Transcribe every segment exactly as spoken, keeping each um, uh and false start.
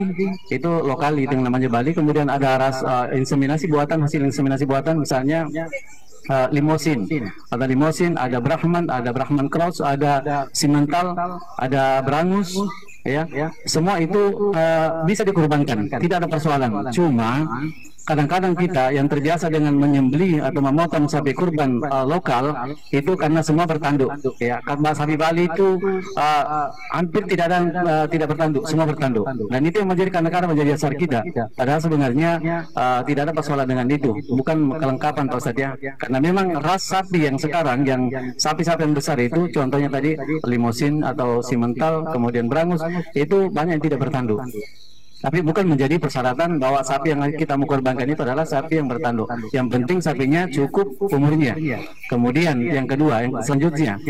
itu lokal itu yang namanya Bali. Kemudian ada ras uh, inseminasi buatan, hasil inseminasi buatan misalnya uh, limosin, ada limosin, ada Brahman, ada Brahman cross, ada simental, ada Brangus, ya, semua itu uh, bisa dikorbankan, tidak ada persoalan. Cuma kadang-kadang kita yang terbiasa dengan menyembelih atau memotong sapi kurban uh, lokal itu karena semua bertanduk, ya. Karena sapi Bali itu uh, hampir tidak ada uh, tidak bertanduk, semua bertanduk, dan itu yang menjadi kadang-kadang menjadi dasar kita. Padahal sebenarnya uh, tidak ada persoalan dengan itu, bukan kelengkapan Pak Ustadz, ya. Karena memang ras sapi yang sekarang, yang sapi-sapi yang besar itu, contohnya tadi limosin atau simental, kemudian Brangus, itu banyak yang tidak bertanduk. Tapi bukan menjadi persyaratan bahwa sapi yang kita mau korbankan itu adalah sapi yang bertanduk. Yang penting sapinya cukup umurnya. Kemudian yang kedua, yang selanjutnya,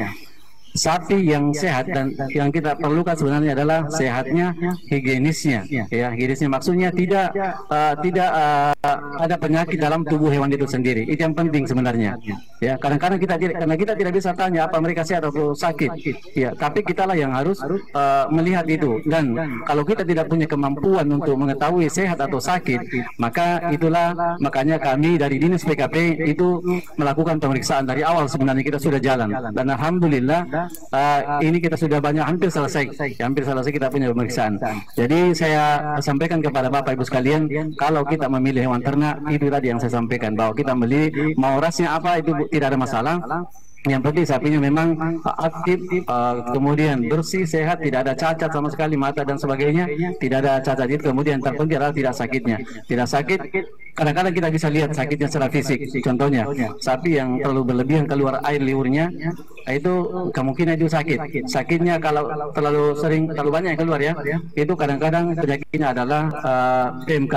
sapi yang sehat, dan yang kita perlukan sebenarnya adalah sehatnya, higienisnya, ya, higienisnya maksudnya tidak uh, tidak uh, ada penyakit dalam tubuh hewan itu sendiri. Itu yang penting sebenarnya, ya. Kadang-kadang kita karena kita tidak bisa tanya apa mereka sehat atau sakit, ya, tapi kitalah yang harus uh, melihat itu. Dan kalau kita tidak punya kemampuan untuk mengetahui sehat atau sakit, maka itulah makanya kami dari Dinas P K P itu melakukan pemeriksaan dari awal. Sebenarnya kita sudah jalan, dan alhamdulillah Uh, ini kita sudah banyak, hampir selesai, hampir selesai kita punya pemeriksaan. Jadi saya sampaikan kepada Bapak Ibu sekalian, kalau kita memilih hewan ternak, itu tadi yang saya sampaikan, bahwa kita memilih mau rasnya apa itu tidak ada masalah. Yang penting sapinya memang aktif, uh, kemudian bersih, sehat, tidak ada cacat sama sekali, mata dan sebagainya, tidak ada cacat itu. Kemudian terpenting adalah tidak sakitnya, tidak sakit. Kadang-kadang kita bisa lihat sakitnya secara fisik. Contohnya sapi yang terlalu berlebihan keluar air liurnya, itu kemungkinan itu sakit. Sakitnya kalau terlalu sering, terlalu banyak yang keluar, ya, itu kadang-kadang penyakitnya adalah uh, P M K.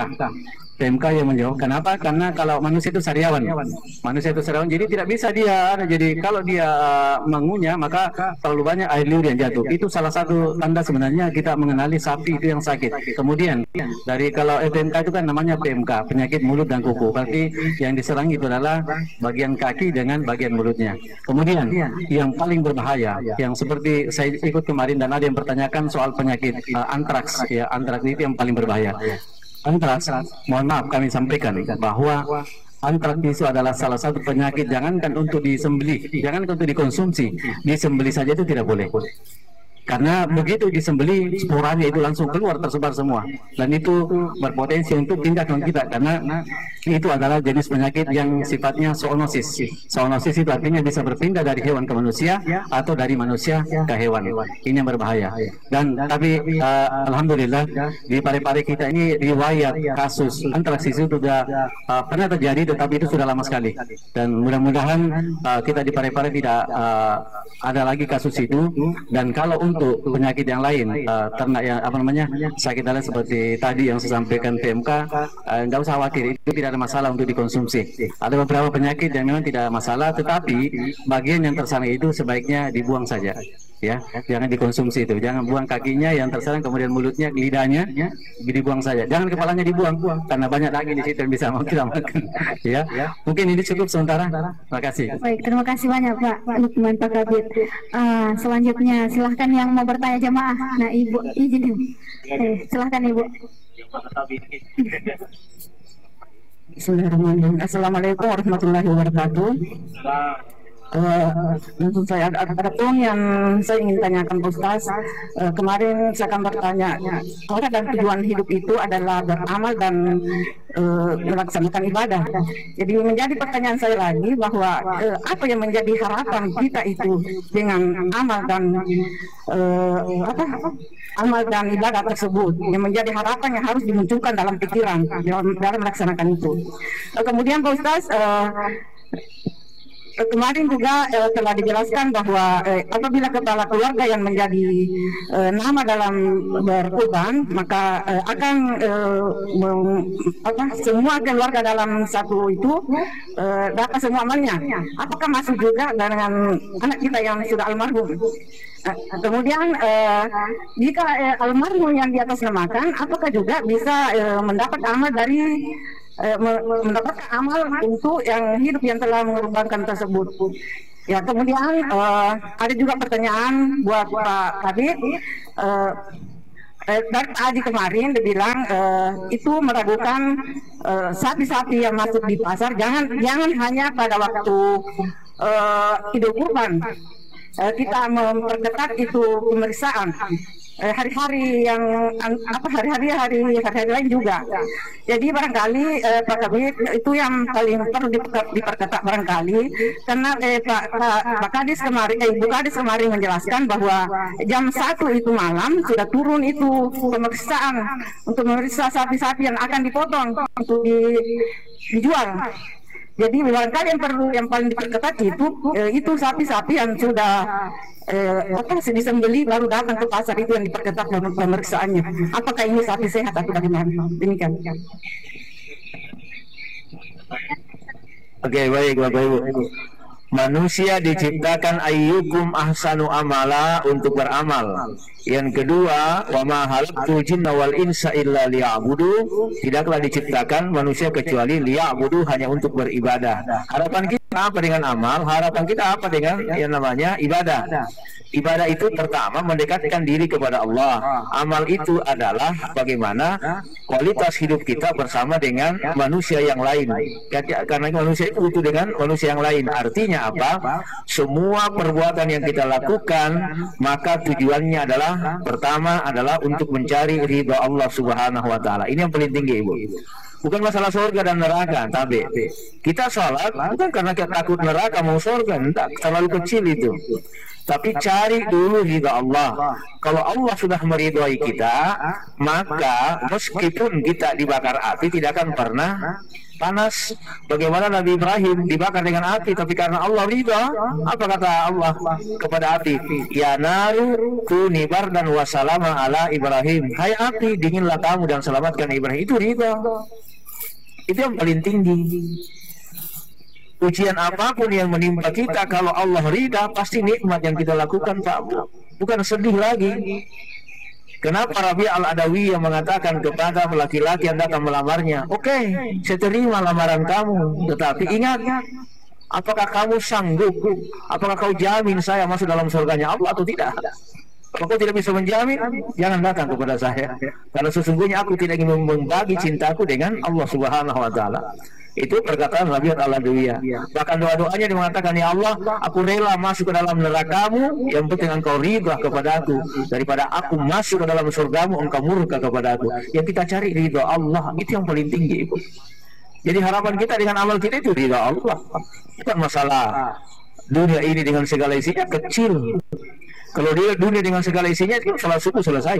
P M K yang menjauh. Kenapa? Karena kalau manusia itu sariawan, manusia itu sariawan, jadi tidak bisa dia. Jadi kalau dia mengunyah, maka terlalu banyak air liur yang jatuh. Itu salah satu tanda sebenarnya kita mengenali sapi itu yang sakit. Kemudian dari kalau P M K itu kan namanya P M K, penyakit mulut dan kuku. Berarti yang diserang itu adalah bagian kaki dengan bagian mulutnya. Kemudian yang paling berbahaya, yang seperti saya ikut kemarin dan ada yang bertanyakan soal penyakit uh, antraks, ya, antraks itu yang paling berbahaya. Antraks, mohon maaf kami sampaikan bahwa antraks itu adalah salah satu penyakit, jangankan untuk disembelih, jangankan untuk dikonsumsi, disembelih saja itu tidak boleh. Karena begitu disembeli, sporanya itu langsung keluar, tersebar semua, dan itu berpotensi untuk tindakan kita, karena itu adalah jenis penyakit yang sifatnya zoonosis. Zoonosis itu artinya bisa berpindah dari hewan ke manusia atau dari manusia ke hewan. Ini yang berbahaya. Dan tapi uh, alhamdulillah di Parepare kita ini riwayat kasus antraks itu sudah uh, pernah terjadi, tetapi itu sudah lama sekali. Dan mudah-mudahan uh, kita di Parepare tidak uh, ada lagi kasus itu. Dan kalau untuk penyakit yang lain, uh, ternak yang apa namanya sakit lain seperti tadi yang saya sampaikan P M K, nggak uh, usah khawatir, itu tidak ada masalah untuk dikonsumsi. Ada beberapa penyakit yang memang tidak ada masalah, tetapi bagian yang tersana itu sebaiknya dibuang saja, ya, jangan dikonsumsi itu. Jangan buang kakinya yang tersana, kemudian mulutnya, lidahnya dibuang saja. Jangan kepalanya dibuang, karena banyak lagi di situ yang bisa kita makan. Ya, mungkin ini cukup sementara. Terima kasih. Baik, terima kasih banyak Pak Lukman Pak Kabit. Uh, selanjutnya silahkan yang mau bertanya jemaah. Nah, Ibu izin. Eh, silahkan Ibu. Bismillahirrahmanirrahim. Assalamualaikum warahmatullahi wabarakatuh. Uh, untuk saya ada, ada pun yang saya ingin tanyakan Pak Ustaz. Uh, kemarin saya akan bertanya, orang dan tujuan hidup itu adalah beramal dan uh, melaksanakan ibadah. Jadi menjadi pertanyaan saya lagi bahwa uh, apa yang menjadi harapan kita itu dengan amal dan uh, apa amal dan ibadah tersebut, yang menjadi harapan yang harus dimunculkan dalam pikiran dalam, dalam melaksanakan itu. Uh, kemudian Pak Ustaz, uh, kemarin juga eh, telah dijelaskan bahwa eh, apabila kepala keluarga yang menjadi eh, nama dalam berkurban, maka eh, akan eh, mem, apa, semua keluarga dalam satu itu eh, dapat semua amalnya. Apakah masuk juga dengan anak kita yang sudah almarhum? Eh, kemudian eh, jika eh, almarhum yang di atas namakan, apakah juga bisa eh, mendapat amal dari Eh, mendapatkan amal untuk yang hidup yang telah mengorbankan tersebut. Ya, kemudian uh, ada juga pertanyaan buat Pak Kabit. Uh, eh, dari Pak Haji kemarin dia bilang eh, itu meragukan eh, sapi-sapi yang masuk di pasar jangan jangan hanya pada waktu eh, Idul Kurban. Eh, kita memperketat itu pemeriksaan eh, hari-hari yang an- apa hari-hari hari hari-hari lain juga. Jadi barangkali eh, Pak Kabit itu yang paling perlu diper- diperketat barangkali karena eh, Pak, Pak, Pak Kadis kemarin eh, Ibu Kadis kemarin menjelaskan bahwa jam satu itu malam sudah turun itu pemeriksaan untuk memeriksa sapi-sapi yang akan dipotong untuk di, dijual. Jadi barangkali yang perlu yang paling diperketat itu eh, itu sapi-sapi yang sudah eh, apa disembeli baru datang ke pasar itu yang diperketat pemeriksaannya. Apakah ini sapi sehat atau bagaimana? Demikian. Oke, baik Bapak Ibu. Manusia diciptakan ayyukum ahsanu amala untuk beramal. Yang kedua, wa ma khalaqtul jinna wal insa illa liya'budu. Tidaklah diciptakan manusia kecuali liya'budu, hanya untuk beribadah. Harapan kita apa dengan amal? Harapan kita apa dengan yang namanya ibadah? Ibadah itu pertama mendekatkan diri kepada Allah. Amal itu adalah bagaimana kualitas hidup kita bersama dengan manusia yang lain. Karena manusia itu butuh dengan manusia yang lain. Artinya apa? Semua perbuatan yang kita lakukan maka tujuannya adalah pertama adalah untuk mencari ridha Allah Subhanahu wa taala. Ini yang paling tinggi, Ibu. Bukan masalah surga dan neraka, tapi kita sholat bukan karena kita takut neraka mau surga, enggak, terlalu kecil itu. Tapi cari dulu ridha Allah. Kalau Allah sudah meridhai kita, maka meskipun kita dibakar api tidak akan pernah panas. Bagaimana Nabi Ibrahim dibakar dengan api, tapi karena Allah ridha, apa kata Allah kepada api? Ya naru kuni bardan wa salama ala Ibrahim. Hai api, dinginlah kamu dan selamatkan Ibrahim. Itu ridha. Itu yang paling tinggi. Ujian apapun yang menimpa kita, kalau Allah ridha pasti nikmat yang kita lakukan, Pak. Bukan sedih lagi. Kenapa Rabi Al-Adawi yang mengatakan kepada laki-laki yang datang melamarnya, oke, okay, saya terima lamaran kamu, tetapi ingat, apakah kamu sanggup, apakah kau jamin saya masuk dalam surganya Allah atau tidak? Kalau kau tidak bisa menjamin, jangan datang kepada saya. Karena sesungguhnya aku tidak ingin membagi cintaku dengan Allah Subhanahu wa taala. Itu perkataan Rabi Al-Adawiyah. Bahkan doa-doanya dia mengatakan, ya Allah, aku rela masuk ke dalam nerakamu, yang penting engkau ridha kepada aku, daripada aku masuk ke dalam surgamu engkau murka kepada aku. Yang kita cari ridha Allah, itu yang paling tinggi, Ibu. Jadi harapan kita dengan amal kita itu ridha Allah. Bukan masalah dunia ini dengan segala isinya kecil. Kalau dia dunia dengan segala isinya itu salah suku selesai.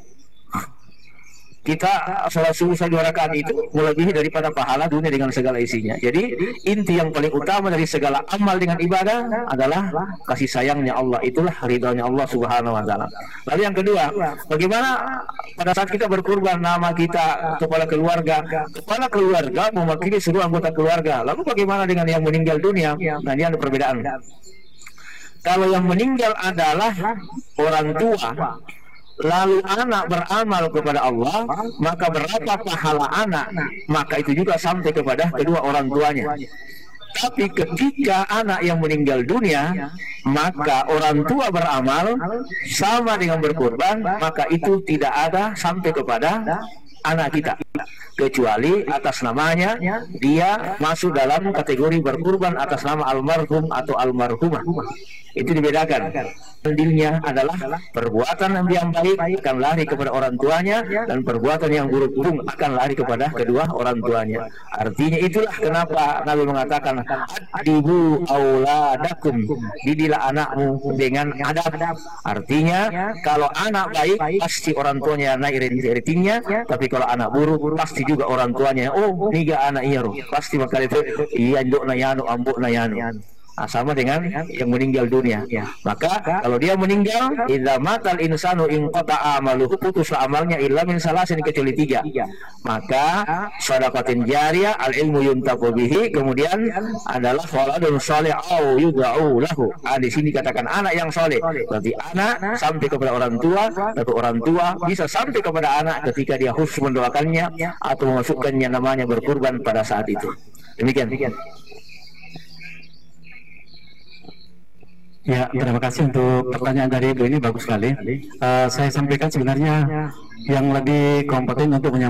Kita salat subuh saya dua rakaat itu melebihi daripada pahala dunia dengan segala isinya. Jadi inti yang paling utama dari segala amal dengan ibadah adalah kasih sayangnya Allah. Itulah ridhonya Allah Subhanahu wa taala. Lalu yang kedua, bagaimana pada saat kita berkurban nama kita kepala keluarga, kepala keluarga mewakili seluruh anggota keluarga. Lalu bagaimana dengan yang meninggal dunia? Nah, ini ada perbedaan. Kalau yang meninggal adalah orang tua, lalu anak beramal kepada Allah, maka berapa pahala anak, maka itu juga sampai kepada kedua orang tuanya. Tapi ketika anak yang meninggal dunia, maka orang tua beramal sama dengan berkorban, maka itu tidak ada sampai kepada anak kita, kecuali atas namanya dia masuk dalam kategori berkorban atas nama almarhum atau almarhumah. Itu dibedakan. Andilnya adalah perbuatan yang baik akan lari kepada orang tuanya, dan perbuatan yang buruk pun akan lari kepada kedua orang tuanya. Artinya itulah kenapa Nabi mengatakan, adibu auladakum, didilah anakmu dengan adab. Artinya kalau anak baik pasti orang tuanya naik ratingnya, tapi kalau anak buruk pasti juga orang tuanya, oh niga anak iya roh, pasti bakal itu iya nduk na yanu ambuk na yanu. Nah, sama dengan yang meninggal dunia. Maka kalau dia meninggal, idza matal insanu in qata'a amaluhu, putus amalnya illa min salasin, kecuali tiga. Maka shadaqatin jariyah, al ilmu yuntafu bihi, kemudian adalah waladun shalih au yud'u lahu. Ah, di sini katakan anak yang saleh. Berarti anak sampai kepada orang tua, atau orang tua bisa sampai kepada anak ketika dia khusus mendoakannya atau memasukkannya namanya berkurban pada saat itu. Demikian. Ya, terima kasih untuk pertanyaan dari Ibu ini, bagus sekali. Uh, saya sampaikan sebenarnya yang lebih kompeten untuk menyampaikan